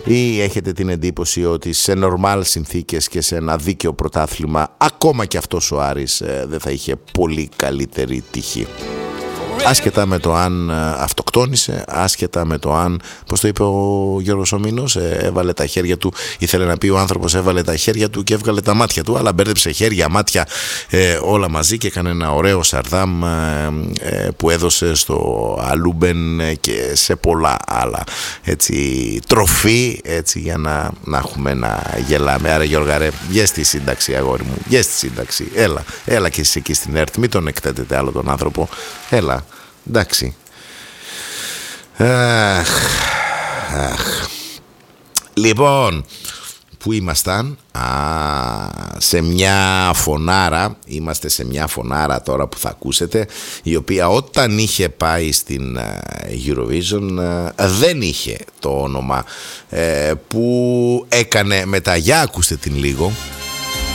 ή έχετε την εντύπωση ότι σε νορμάλ συνθήκες και σε ένα δίκαιο πρωτάθλημα ακόμα και αυτός ο Άρης δεν θα είχε πολύ καλύτερη τύχη? Άσχετα με το αν αυτοκτόνησε, άσχετα με το αν, πώς το είπε ο Γιώργος ο Μήνος, έβαλε τα χέρια του, ήθελε να πει ο άνθρωπος έβαλε τα χέρια του και έβγαλε τα μάτια του, αλλά μπέρδεψε χέρια, μάτια, όλα μαζί και έκανε ένα ωραίο σαρδάμ που έδωσε στο Αλούμπεν και σε πολλά άλλα, έτσι, τροφή, έτσι, για να έχουμε να γελάμε. Άρα Γιώργα ρε, βγες στη σύνταξη αγόρι μου, βγες στη σύνταξη, έλα και εσύ εκεί στην ΕΡΤ, μην τον εκτέτετε άλλο τον άνθρωπο, έλα. Εντάξει. Λοιπόν, πού ήμασταν? Σε μια φωνάρα. Είμαστε σε μια φωνάρα τώρα που θα ακούσετε, η οποία όταν είχε πάει στην Eurovision δεν είχε το όνομα που έκανε μετά. Για ακούστε την λίγο.